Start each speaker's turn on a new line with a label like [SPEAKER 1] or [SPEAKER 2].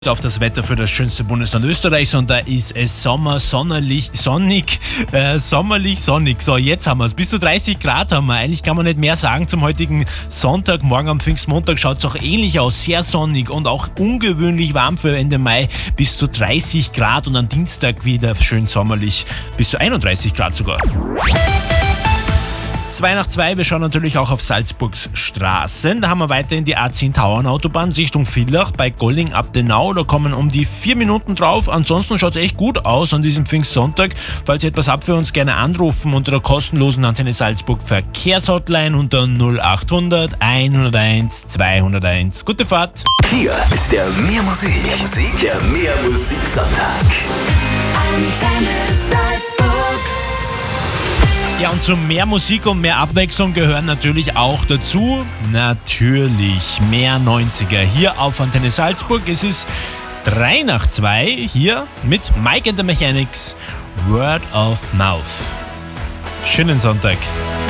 [SPEAKER 1] Auf das Wetter für das schönste Bundesland Österreichs und da ist es sommerlich. So, jetzt haben wir es. Bis zu 30 Grad haben wir. Eigentlich kann man nicht mehr sagen zum heutigen Sonntag. Morgen am Pfingstmontag schaut es auch ähnlich aus. Sehr sonnig und auch ungewöhnlich warm für Ende Mai. Bis zu 30 Grad und am Dienstag wieder schön sommerlich. Bis zu 31 Grad sogar. 2 nach 2, wir schauen natürlich auch auf Salzburgs Straßen. Da haben wir weiterhin die A10 Tauernautobahn Richtung Villach bei Golling-Abtenau. Da kommen um die 4 Minuten drauf. Ansonsten schaut es echt gut aus an diesem Pfingstsonntag. Falls ihr etwas habt für uns, gerne anrufen unter der kostenlosen Antenne Salzburg Verkehrshotline unter 0800 101 201. Gute Fahrt!
[SPEAKER 2] Hier ist der Mehr Musik, der Mehr Musiksonntag. Antenne Salzburg.
[SPEAKER 1] Ja, und zu mehr Musik und mehr Abwechslung gehören natürlich auch dazu, mehr 90er hier auf Antenne Salzburg. Es ist 3 nach 2 hier mit Mike and the Mechanics, Word of Mouth. Schönen Sonntag.